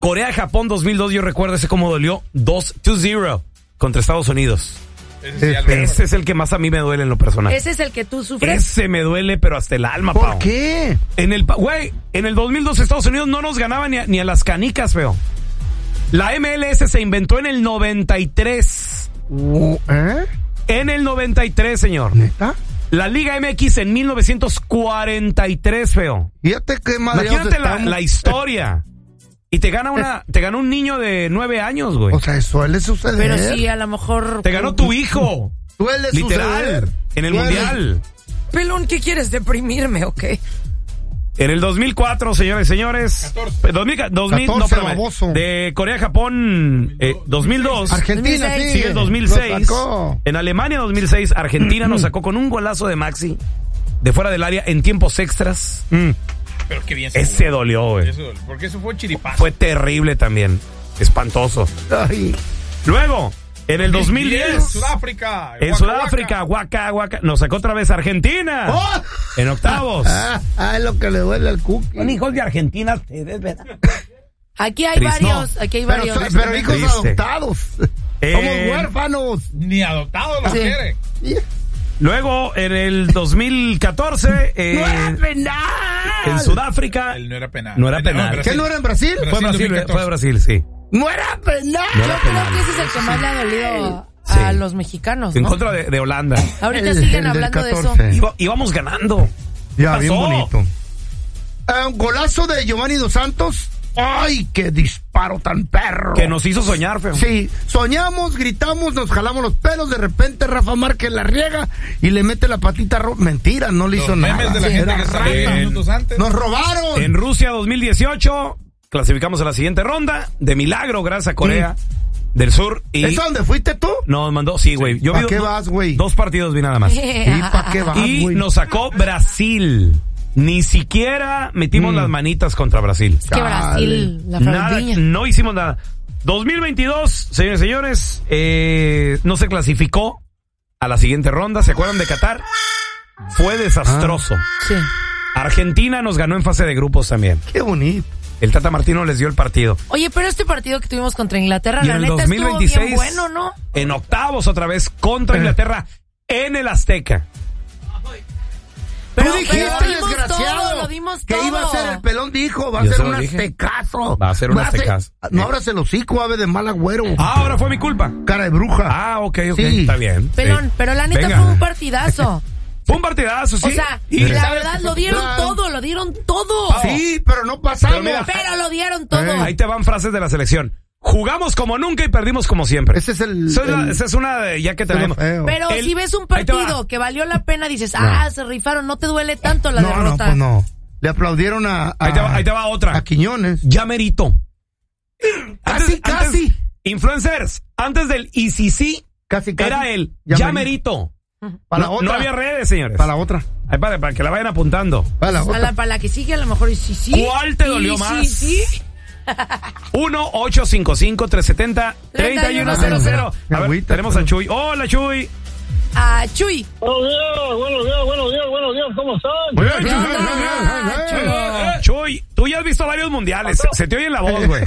Corea-Japón 2002, yo recuerdo ese cómo dolió. 2-0 contra Estados Unidos. Ese es el que más a mí me duele en lo personal. ¿Ese es el que tú sufres? Ese me duele, pero hasta el alma, ¿Por Pau. qué? En el 2002 Estados Unidos no nos ganaba ni a las canicas, feo. La MLS se inventó en el 93. ¿Eh? En el 93, señor. ¿Neta? La Liga MX en 1943, feo. Fíjate qué madre. Imagínate la historia. Y te gana un niño de 9 años, güey. O sea, suele suceder. Pero sí, a lo mejor... Te ganó tu hijo. Suele literal, suceder. en el Mundial. Pelón, ¿qué quieres? ¿Deprimirme o qué? En el 2004, señores y señores. 14, baboso. De Corea-Japón, 2002. Argentina, 2006. sí. Sigue el 2006. Lo sacó. En Alemania, 2006, Argentina nos sacó con un golazo de Maxi de fuera del área en tiempos extras. Pero qué bien. Ese dolió, güey. Porque eso fue chiripazo. Fue terrible también. Espantoso. Ay. Luego, en el 2010. Sudáfrica. En Sudáfrica, Waka, nos sacó otra vez Argentina. ¡Oh! En octavos. Es lo que le duele al cookie. Son hijos de Argentina ustedes, ¿verdad? Aquí hay Triste. varios, aquí hay varios. Pero hijos Triste. adoptados. Somos huérfanos. Ni adoptados los Sí. quiere. Luego, en el 2014, ¡No era penal! en Sudáfrica. Él no era penal. No era penal. ¿Qué no era en Brasil? Fue Brasil, 2014. fue Brasil, sí. ¡No era penal! No era Yo creo penal. que ese es el que más le ha dolido Sí. a los mexicanos, En ¿no? contra de Holanda. Ahorita El siguen del hablando de 14. eso. Íbamos ganando. Ya, ¿Qué bien pasó? bonito. Un golazo de Giovanni Dos Santos. ¡Ay, qué disparo tan perro! Que nos hizo soñar, feo. Sí, soñamos, gritamos, nos jalamos los pelos, de repente Rafa Márquez la riega y le mete la patita roja. Mentira, no le hizo Los memes nada. de la gente Era que salió rata. minutos antes. ¡Nos robaron! En Rusia 2018, clasificamos a la siguiente ronda. De milagro, gracias a Corea del Sur. Y ¿Es a donde fuiste tú? nos mandó, sí, güey. Yo ¿Pa' vi qué vas, güey? 2 partidos vi nada más. ¿Y para qué vas, Y güey? nos sacó Brasil. Ni siquiera metimos las manitas contra Brasil. Es que Brasil, la Nada, fraudiña. no hicimos nada. 2022, señores y señores, no se clasificó a la siguiente ronda. ¿Se acuerdan de Qatar? Fue desastroso. Sí. Argentina nos ganó en fase de grupos también. Qué bonito. El Tata Martino les dio el partido. Oye, pero este partido que tuvimos contra Inglaterra, Y la en el neta 2026, estuvo bien bueno, ¿no? En octavos otra vez contra Inglaterra en el Azteca. Tú dijiste, lo dimos desgraciado, todo, lo dimos que todo. iba a ser el pelón, dijo, va a Yo ser se un lo dije. aztecazo. Va a ser un aztecazo. No abras el hocico, ave de mal agüero. Ahora fue mi culpa. Cara de bruja. Ah, ok, Sí. está bien. Pelón, Sí. pero la neta Venga. fue un partidazo. Fue un partidazo, sí. O sea, Y- la verdad, lo dieron todo. Sí, pero no pasamos. Pero mira, Pero lo dieron todo. ahí te van frases de la selección. Jugamos como nunca y perdimos como siempre. Ese es el... Esa es una de ya que tenemos. feo. Pero El- si ves un ahí te va. partido que valió la pena, dices, se rifaron, no te duele tanto la No, derrota. pues no. Le aplaudieron a Ahí te va otra. a Quiñones. Ya merito. Casi. Influencers, antes del ICC, Casi. era el Ya ya merito. merito. Para la No, otra. no había redes, señores. Para la otra. Ahí para que la vayan apuntando. Para la A otra. para la que sigue, a lo mejor y sí. ¿Cuál te dolió Y más? Sí. 1-855-370-3100. A ver, Agüita, tenemos a Chuy. Hola, Chuy. Ah, Chuy. Buenos días, ¿cómo están? ¿Qué onda? Chuy, tú ya has visto varios mundiales. Se te oye en la voz, güey.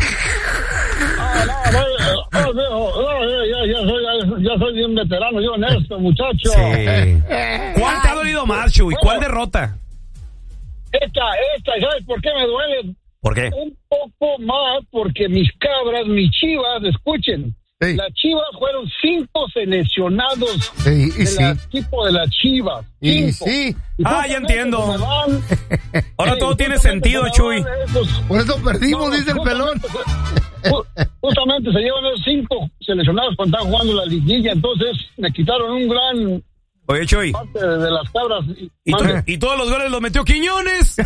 Ya soy bien veterano, yo en esto, muchacho. Sí. ¿Cuál te ha dolido más, Chuy? ¿Cuál derrota? Esta, ¿sabes por qué me duele? ¿Por qué? Un poco más porque mis cabras, mis chivas, escuchen, Sí. las chivas fueron 5 seleccionados Sí, y del equipo de las chivas. Y 5. sí. Ah, ya entiendo. Me van- Ahora Sí, todo tiene justamente sentido, se me Chuy. van esos- Por eso perdimos, dice el pelón. Justamente se llevan esos 5 seleccionados cuando están jugando la liguilla, entonces me quitaron un gran Oye, Chuy. parte de las cabras. Y todos los goles los metió Quiñones.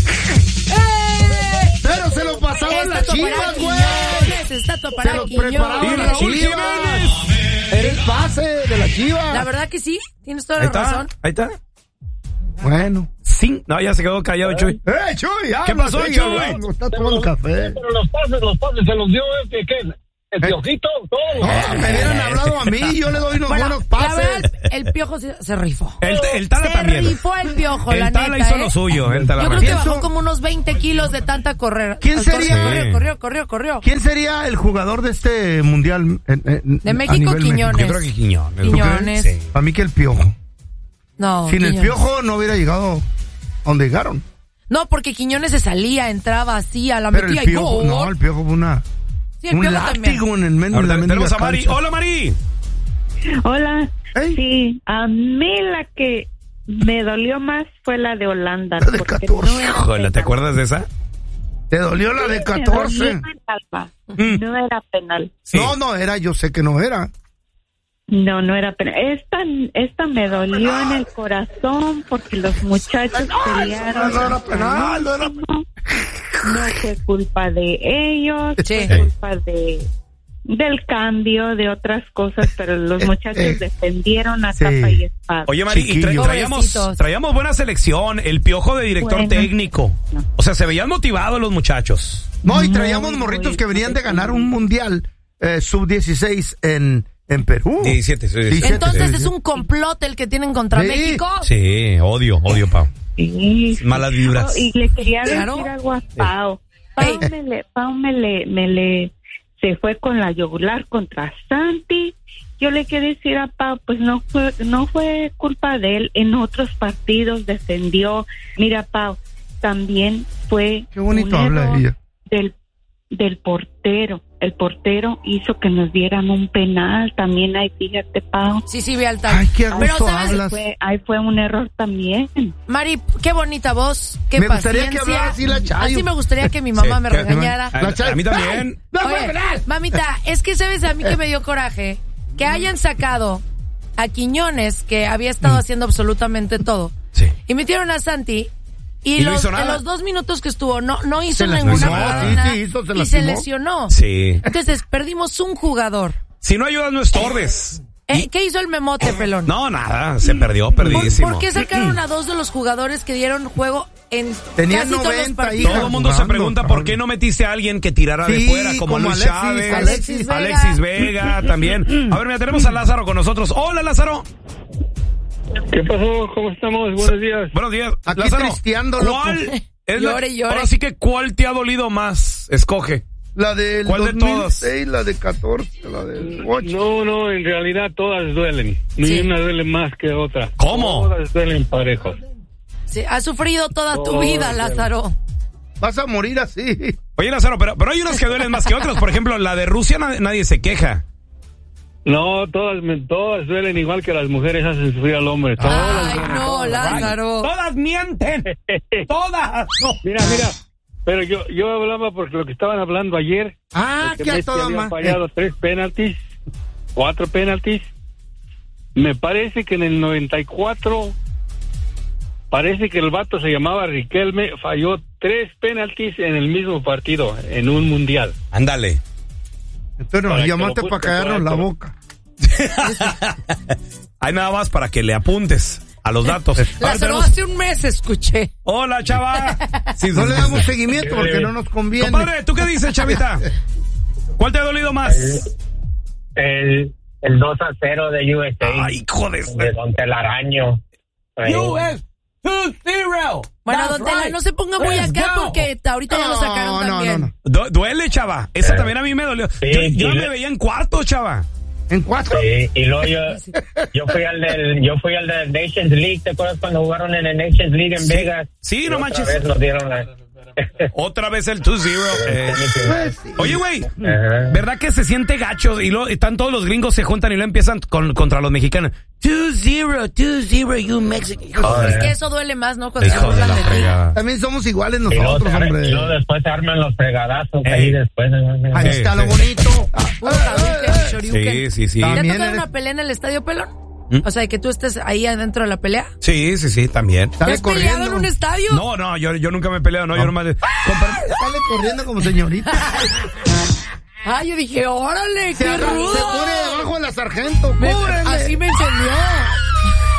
Pero se lo pasaban las chivas, güey. Está Se para lo Quiñones. preparaban Y las Raúl chivas. Jiménez. Era el pase de la chiva. La verdad que sí, tienes toda Ahí la está, razón. ahí está. Bueno. Sí. No, ya se quedó callado, Chuy. Chuy! ¿Qué pasó, sí, Chuy? no, está tomando café. Pero los pases se los dio ¿qué? El Piojito, todo. No, me hubieran hablado a mí, yo le doy unos Bueno, buenos la pases. verdad, el Piojo se rifó. El Tala también. Se rifó el Piojo, la El neta. Tala hizo lo suyo. El Tala Yo creo que Martínez. bajó como unos 20 kilos de tanta correr. ¿Quién sería? Corrió. ¿Quién sería el jugador de este mundial? De México, Quiñones. Yo creo que Quiñones. Quiñones. Sí. Para mí que el Piojo. No, Sin Quiñones. el Piojo no hubiera llegado a donde llegaron. No, porque Quiñones se salía, entraba así, a la Pero metía el y Piojo, gol. no, el Piojo fue Sí, el un Piojo látigo también. en el medio de la Ahora tenemos mendiga a Mari. cancha. Hola, Mari. Hola. Ey. Sí, a mí la que me dolió más fue la de Holanda. La de porque 14. no era Híjole, ¿te penal. acuerdas de esa? ¿Te dolió la de Me 14? dolió el alma. No era penal. Sí. No era, yo sé que no era. No era penal. Esta me dolió en el corazón porque los muchachos pelearon. No era penal, no era penal. No fue culpa de ellos, Sí. fue culpa del cambio, de otras cosas, pero los muchachos defendieron a Sí. capa y espada. Oye, Mari, y Chiquillo. traíamos buena selección. El Piojo de director Bueno. técnico. O sea, se veían motivados los muchachos. No, y Muy, traíamos muy morritos que venían de bien. ganar un mundial sub-16 en Perú. 17, sí, 17. Entonces Sí. es un complot el que tienen contra Sí. México. Sí, odio, Pau. Sí. Malas vibras. Oh, y le quería Claro. decir algo a Pau. Pau se fue con la yugular contra Santi. Yo le quería decir a Pau, pues no fue culpa de él. En otros partidos defendió. Mira, Pau, también fue Qué bonito un habla error ella. del portero. El portero hizo que nos dieran un penal. También ahí, fíjate, Pau. Sí, ve al tal. Ay, qué Pero, gusto ¿sabes? hablas. Ahí fue un error también. Mari, qué bonita voz, qué Me gustaría paciencia. que hablara así la Chayo. Así me gustaría que mi mamá Sí, me que- regañara. A mí también. ¡No fue Oye, penal! mamita, es que sabes a mí que me dio coraje que hayan sacado a Quiñones, que había estado haciendo absolutamente todo, Sí. y metieron a Santi. Y ¿Y no hizo en nada? los 2 minutos que estuvo, no hizo Se ninguna lastimó. jugada, Sí, nada, sí hizo, se y se lastimó. lesionó. Sí. Entonces, perdimos un jugador. Si no ayudas, no estorbes. ¿Qué hizo el memote, pelón? No, nada, se perdió, ¿Por perdidísimo. qué sacaron a 2 de los jugadores que dieron juego en Tenían casi todos los 90 partidos? Todo el mundo se jugando, pregunta por qué no metiste a alguien que tirara de Sí, fuera, como como Luis Alexis, Chávez, Alexis Vega también. A ver, mira, tenemos a Lázaro con nosotros. Hola, Lázaro. ¿Qué pasó? ¿Cómo estamos? Buenos días. Buenos días. Aquí Lázaro, tristeando, loco. ¿cuál es Llore. ahora sí que ¿cuál te ha dolido más? Escoge. La del ¿Cuál de 2006, la de 14, la del 8. No, en realidad todas duelen. Ni Sí. una duele más que otra. ¿Cómo? Todas duelen parejos. Sí, has sufrido toda tu vida, Lázaro. Vas a morir así. Oye, Lázaro, pero hay unas que duelen más que otras. Por ejemplo, la de Rusia nadie se queja. No, todas duelen igual que las mujeres hacen sufrir al hombre. Todas. Ay, no, Lázaro. Todas mienten. Todas. No. Mira. Pero yo hablaba porque lo que estaban hablando ayer. Ah, de que que a Messi toda había más. fallado 3 penaltis, 4 penaltis. Me parece que en el 94, parece que el vato se llamaba Riquelme, falló 3 penaltis en el mismo partido, en un mundial. Ándale. Entonces nos Para que llamaste lo para busque callarnos la pronto. boca. Hay nada más para que le apuntes a los datos. Lázaro, hace un mes escuché. Hola, chava. Sí, No le damos seguimiento porque no nos conviene. Compadre, ¿tú qué dices, chavita? ¿Cuál te ha dolido más? El 2-0 de USA. Ay, hijo de... De Don Telaraño. Ahí. US 2-0. Bueno, don Tela, no se ponga muy Let's acá go. porque ahorita ya lo sacaron también. Duele, chava. Esa también a mí me dolió. Sí, Yo sí. me veía en cuarto, chava. ¿En 4? Sí, y luego yo fui al del Nations League. ¿Te acuerdas cuando jugaron en el Nations League en Sí. Vegas? Sí, Y no otra manches. vez nos dieron la... Otra vez el 2-0. Oye, güey, Ajá. ¿verdad que se siente gacho? Y están todos los gringos se juntan y lo empiezan contra los mexicanos. 2-0, you Mexican. Es que eso duele más, ¿no? Cuando se Hijo de burlan la de ti. fregada. También somos iguales Y luego, nosotros, hombre. y luego después se arman los fregadazos ahí después. Ahí Sí, está sí. lo bonito. Puro Hadouken, Shoryuken. Sí. ¿Te ha También tocado eres- una pelea en el estadio, pelón? O sea, que tú estés ahí adentro de la pelea. Sí, también. ¿Te Sale has peleado en corriendo. un estadio? No, yo nunca me he peleado, no, yo nomás... Sale corriendo como señorita. Ay, yo dije, órale, qué Se rudo. pone debajo de la sargento. Me- ¡Cúbrele! así me enseñó.